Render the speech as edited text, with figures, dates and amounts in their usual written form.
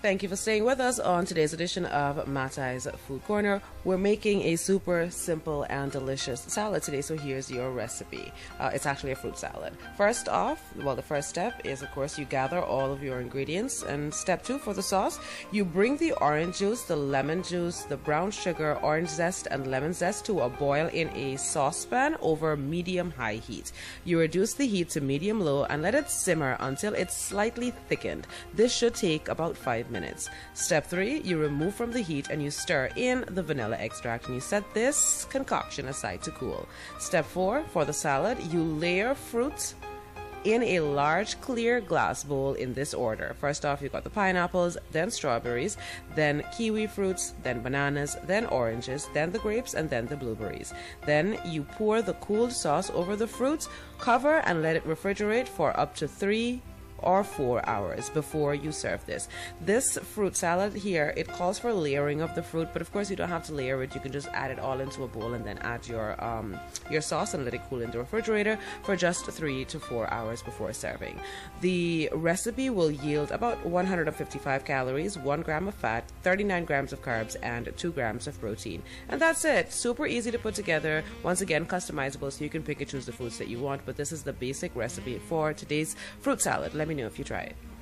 Thank you for staying with us on today's edition of Matai's Food Corner. We're making a super simple and delicious salad today, so here's your recipe. It's actually a fruit salad. First off, well, the first step is, of course, you gather all of your ingredients. And step 2 for the sauce, you bring the orange juice, the lemon juice, the brown sugar, orange zest, and lemon zest to a boil in a saucepan over medium-high heat. You reduce the heat to medium-low and let it simmer until it's slightly thickened. This should take about 5 minutes. Step 3, you remove from the heat and you stir in the vanilla extract and you set this concoction aside to cool. Step 4, for the salad, you layer fruits in a large clear glass bowl in this order. First off, you've got the pineapples, then strawberries, then kiwi fruits, then bananas, then oranges, then the grapes, and then the blueberries. Then you pour the cooled sauce over the fruits, cover and let it refrigerate for up to 3 or 4 hours before you serve this. This fruit salad here, it calls for layering of the fruit, but of course you don't have to layer it. You can just add it all into a bowl and then add your sauce and let it cool in the refrigerator for just 3 to 4 hours before serving. The recipe will yield about 155 calories, 1 gram of fat, 39 grams of carbs, and 2 grams of protein. And that's it. Super easy to put together. Once again, customizable, so you can pick and choose the foods that you want, but this is the basic recipe for today's fruit salad. Let me know if you try it.